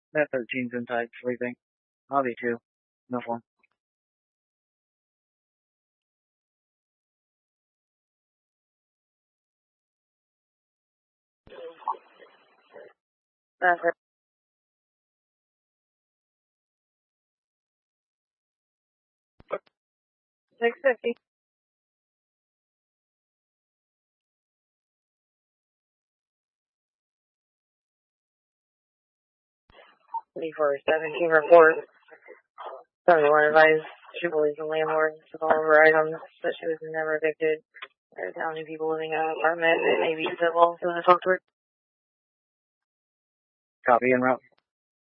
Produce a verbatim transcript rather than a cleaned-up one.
That thirteen's inside sleeping. I'll be too. No phone. That's it. six fifty. twenty-four seventeen report. Someone advised she believes the landlord took all of her items, but she was never evicted. There's how many people living in an apartment that may be civil, so I talked to her. Copy en route.